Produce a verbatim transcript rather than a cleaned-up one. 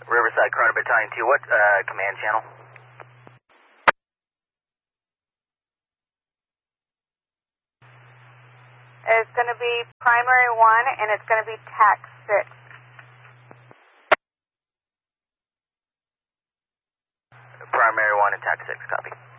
Riverside Carter Battalion two, what uh, command channel? It's going to be primary one, and it's going to be T A C six. Primary one and T A C six, copy.